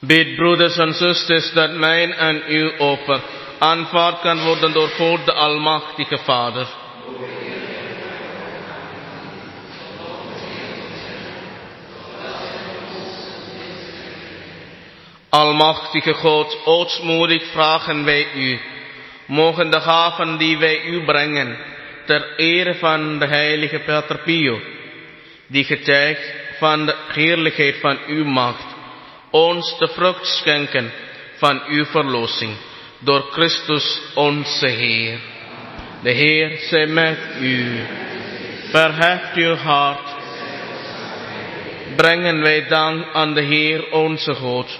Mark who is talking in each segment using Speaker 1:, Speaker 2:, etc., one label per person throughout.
Speaker 1: Bid, broeders en zusters, dat mijn en uw offer aanvaard kan worden door God de Almachtige Vader. Almachtige God, ootmoedig vragen wij u, mogen de gaven die wij u brengen, ter ere van de heilige Pater Pio, die getuigt van de heerlijkheid van uw macht, ons de vrucht schenken van uw verlossing, door Christus onze Heer. De Heer zij met u. Verheft uw hart. Brengen wij dank aan de Heer onze God.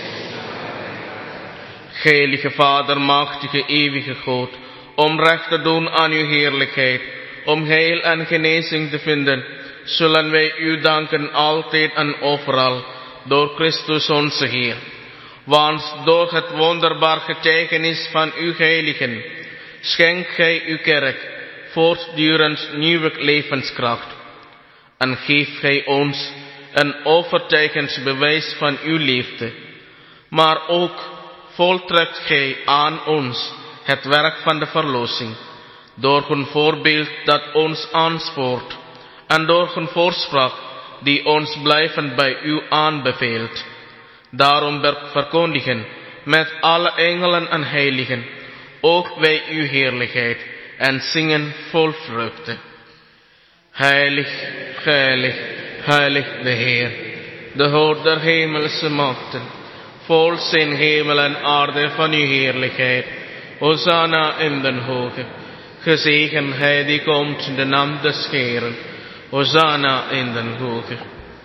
Speaker 1: Heilige Vader, machtige, eeuwige God, om recht te doen aan uw heerlijkheid, om heil en genezing te vinden, zullen wij u danken altijd en overal, door Christus onze Heer. Want door het wonderbaar getuigenis van uw heiligen, schenkt gij uw kerk voortdurend nieuwe levenskracht. En geeft gij ons een overtuigend bewijs van uw liefde. Maar ook voltrekt gij aan ons het werk van de verlossing, door een voorbeeld dat ons aanspoort, en door een voorspraak die ons blijvend bij u aanbeveelt. Daarom verkondigen met alle engelen en heiligen ook wij uw heerlijkheid en zingen vol vreugde. Heilig, heilig, heilig de Heer, de God der hemelse machten. Vol zijn hemel en aarde van uw heerlijkheid. Hosanna in den hoge. Gezegend hij die komt in de naam des Heeren. Hosanna in den hoge.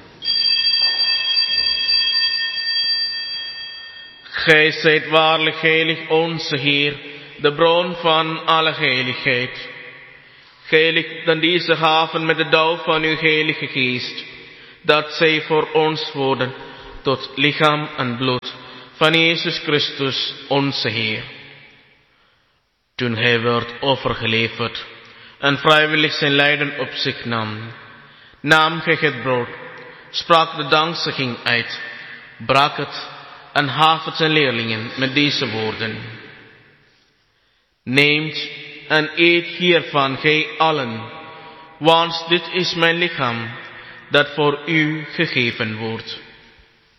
Speaker 1: Gij zijt waarlijk heilig onze Heer, de bron van alle heiligheid. Heilig dan deze gaven met de dauw van uw heilige geest, dat zij voor ons worden tot lichaam en bloed van Jezus Christus onze Heer. Toen hij werd overgeleverd en vrijwillig zijn lijden op zich nam hij het brood, sprak de dankzegging uit, brak het en gaf het zijn leerlingen met deze woorden: Neemt en eet hiervan gij allen, want dit is mijn lichaam, dat voor u gegeven wordt.